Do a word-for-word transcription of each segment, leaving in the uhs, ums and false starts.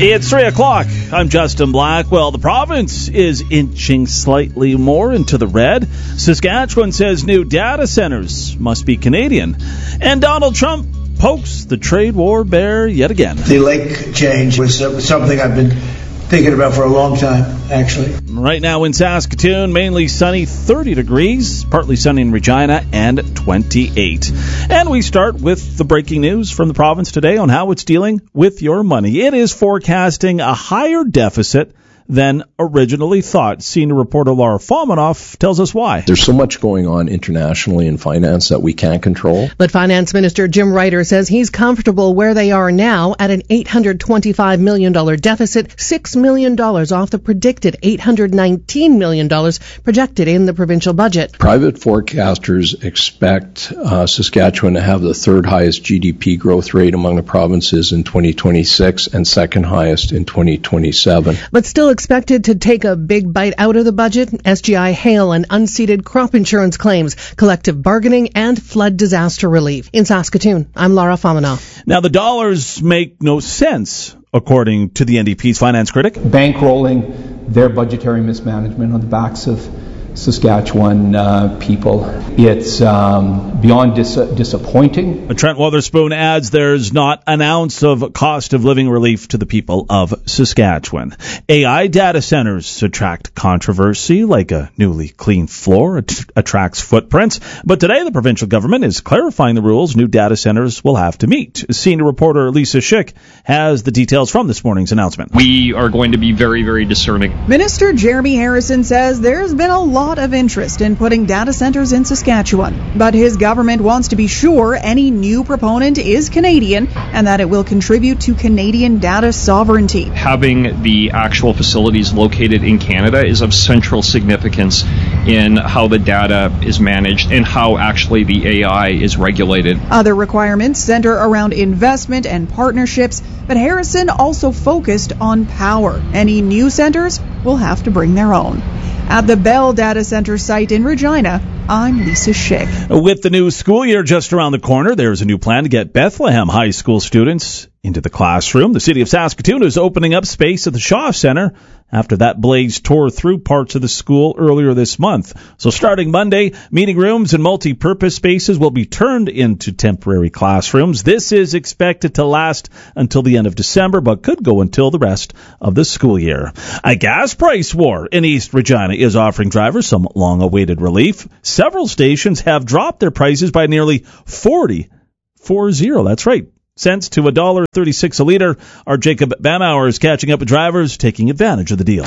It's three o'clock. I'm Justin Blackwell. The province is inching slightly more into the red. Saskatchewan says new data centers must be Canadian. And Donald Trump pokes the trade war bear yet again. The lake change was something I've been thinking about for a long time, actually. Right now in Saskatoon, mainly sunny, thirty degrees, partly sunny in Regina, and twenty-eight. And we start with the breaking news from the province today on how it's dealing with your money. It is forecasting a higher deficit than originally thought. Senior reporter Laura Fomanoff tells us why. There's so much going on internationally in finance that we can't control. But Finance Minister Jim Ryder says he's comfortable where they are now at an eight hundred twenty-five million dollars deficit, six million dollars off the predicted eight hundred nineteen million dollars projected in the provincial budget. Private forecasters expect uh, Saskatchewan to have the third highest G D P growth rate among the provinces in twenty twenty-six and second highest in twenty twenty-seven. But still expected to take a big bite out of the budget, S G I hail and unceded crop insurance claims, collective bargaining, and flood disaster relief. In Saskatoon, I'm Laura Fomanoff. Now, the dollars make no sense, according to the N D P's finance critic. Bankrolling their budgetary mismanagement on the backs of Saskatchewan uh, people. It's um, beyond dis- disappointing. Trent Wotherspoon adds there's not an ounce of cost of living relief to the people of Saskatchewan. A I data centers attract controversy like a newly cleaned floor att- attracts footprints. But today the provincial government is clarifying the rules new data centers will have to meet. Senior reporter Lisa Schick has the details from this morning's announcement. We are going to be very, very discerning. Minister Jeremy Harrison says there's been a lot of interest in putting data centers in Saskatchewan, but his government wants to be sure any new proponent is Canadian and that it will contribute to Canadian data sovereignty. Having the actual facilities located in Canada is of central significance in how the data is managed and how actually the A I is regulated. Other requirements center around investment and partnerships, but Harrison also focused on power. Any new centers will have to bring their own. At the Bell Data Center site in Regina, I'm Lisa Schick. With the new school year just around the corner, there's a new plan to get Bethlehem High School students into the classroom. The city of Saskatoon is opening up space at the Shaw Center after that blaze tore through parts of the school earlier this month. So starting Monday, meeting rooms and multi-purpose spaces will be turned into temporary classrooms. This is expected to last until the end of December, but could go until the rest of the school year. A gas price war in East Regina is offering drivers some long-awaited relief. Several stations have dropped their prices by nearly forty, four zero, that's right, cents to one dollar thirty-six a litre. Our Jacob Bamauer is catching up with drivers taking advantage of the deal.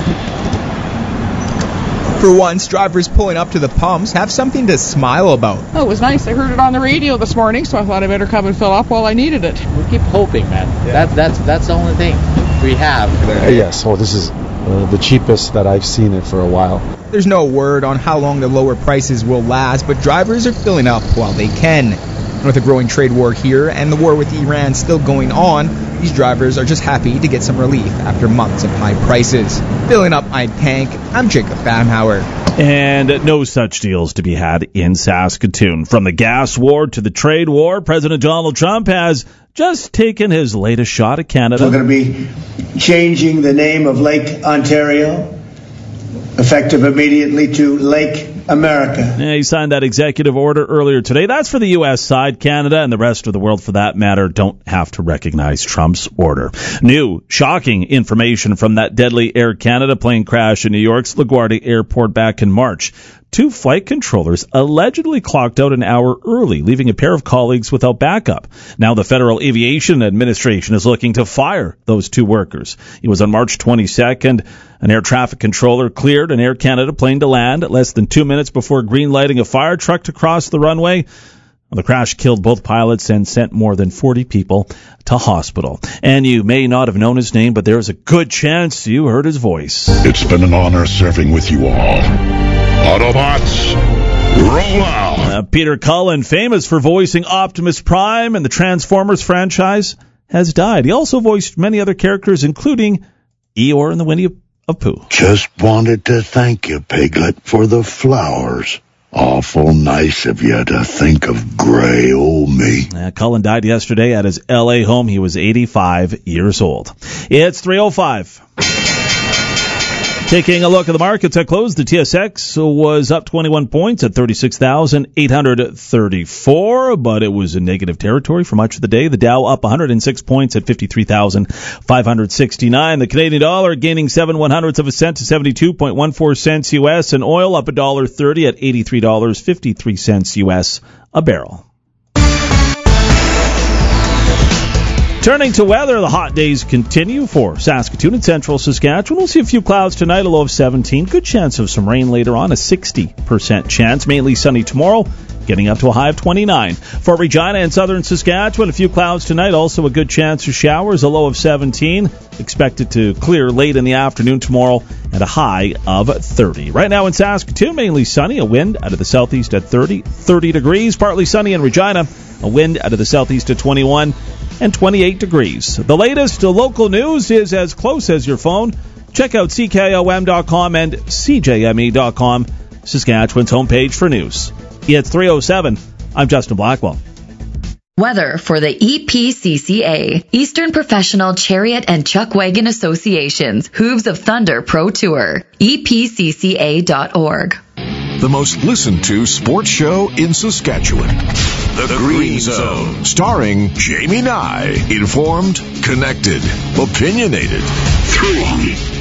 For once, drivers pulling up to the pumps have something to smile about. Oh, it was nice. I heard it on the radio this morning, so I thought I better come and fill up while I needed it. We keep hoping, man. Yeah. That, that's that's the only thing we have. Uh, yes, well, this is uh, the cheapest that I've seen it for a while. There's no word on how long the lower prices will last, but drivers are filling up while they can. With a growing trade war here and the war with Iran still going on, these drivers are just happy to get some relief after months of high prices. Filling up my tank, I'm Jacob Bamauer. And no such deals to be had in Saskatoon. From the gas war to the trade war, President Donald Trump has just taken his latest shot at Canada. We're going to be changing the name of Lake Ontario, effective immediately, to Lake America. Yeah, he signed that executive order earlier today. That's for the U S side. Canada and the rest of the world, for that matter, don't have to recognize Trump's order. New, shocking information from that deadly Air Canada plane crash in New York's LaGuardia Airport back in March. Two flight controllers allegedly clocked out an hour early, leaving a pair of colleagues without backup. Now the Federal Aviation Administration is looking to fire those two workers. It was on March twenty-second. An air traffic controller cleared an Air Canada plane to land less than two minutes before green-lighting a fire truck to cross the runway. The crash killed both pilots and sent more than forty people to hospital. And you may not have known his name, but there's a good chance you heard his voice. It's been an honor serving with you all. Autobots, roll out! Uh, Peter Cullen, famous for voicing Optimus Prime and the Transformers franchise, has died. He also voiced many other characters, including Eeyore and the Winnie of Pooh. Just wanted to thank you, Piglet, for the flowers. Awful nice of you to think of gray old me. Uh, Cullen died yesterday at his L A home. He was eighty-five years old. It's three oh five. Taking a look at the markets at close, the T S X was up twenty-one points at thirty-six thousand eight hundred thirty-four, but it was in negative territory for much of the day. The Dow up one hundred six points at fifty-three thousand five hundred sixty-nine. The Canadian dollar gaining seven one hundredths of a cent to seventy-two point one four cents U S, and oil up one dollar thirty at eighty-three dollars and fifty-three cents U S a barrel. Turning to weather, the hot days continue for Saskatoon and central Saskatchewan. We'll see a few clouds tonight, a low of seventeen. Good chance of some rain later on, a sixty percent chance. Mainly sunny tomorrow, getting up to a high of twenty-nine. For Regina and southern Saskatchewan, a few clouds tonight, also a good chance of showers, a low of seventeen. Expected to clear late in the afternoon tomorrow at a high of thirty. Right now in Saskatoon, mainly sunny, a wind out of the southeast at thirty, thirty degrees. Partly sunny in Regina, a wind out of the southeast at twenty-one. And twenty-eight degrees. The latest local news is as close as your phone. Check out C K O M dot com and C J M E dot com, Saskatchewan's homepage for news. It's three oh seven. I'm Justin Blackwell. Weather for the E P C C A, Eastern Professional Chariot and Chuck Wagon Associations, Hooves of Thunder Pro Tour, E P C C A dot org. The most listened to sports show in Saskatchewan. The, the Green Zone, starring Jamie Nye. Informed, connected, opinionated. Three.